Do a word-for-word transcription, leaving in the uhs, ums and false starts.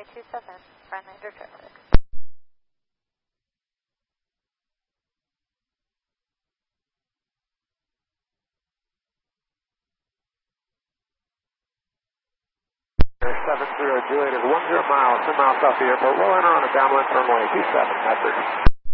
runway two seven, friendly under traffic. seven zero Juliet is one zero miles, ten miles off the airport. We'll enter on a downwind runway two seven, message.